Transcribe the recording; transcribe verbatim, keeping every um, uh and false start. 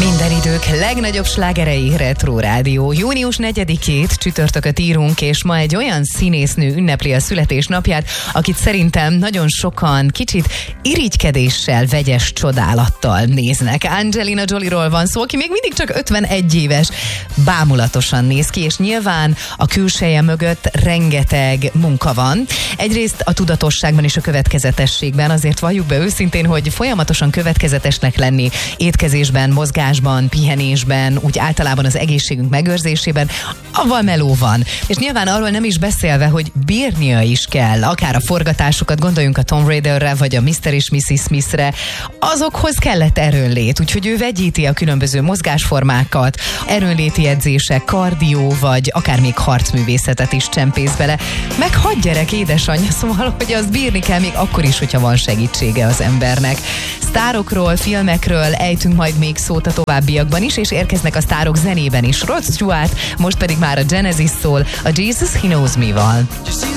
Minden idők legnagyobb slágerei Retro Rádió. június negyedikét csütörtököt írunk, és ma egy olyan színésznő ünnepli a születésnapját, akit szerintem nagyon sokan kicsit irigykedéssel, vegyes csodálattal néznek. Angelina Jolie-ról van szó, aki még mindig csak ötvenegy éves, bámulatosan néz ki, és nyilván a külseje mögött rengeteg munka van. Egyrészt a tudatosságban és a következetességben, azért valljuk be őszintén, hogy folyamatosan következetesnek lenni étkezésben, mozgásban, pihenésben, úgy általában az egészségünk megőrzésében, avval meló van. És nyilván arról nem is beszélve, hogy bírnia is kell, akár a forgatásokat, gondoljunk a Tomb Raiderre, vagy a miszter és missziz Smithre, azokhoz kellett erőnlét, úgyhogy ő vegyíti a különböző mozgásformákat, erőnléti edzések, kardió, vagy akár még harcművészetet is csempész bele. Meg hadd gyerek, édesanyja, szóval, hogy azt bírni kell még akkor is, hogyha van segítsége az embernek. Sztárokról, filmekről ejtünk majd még szót a továbbiakban is, és érkeznek a sztárok zenében is. Rod Stewart, most pedig már a Genesis szól a Jesus He Knows Me-val.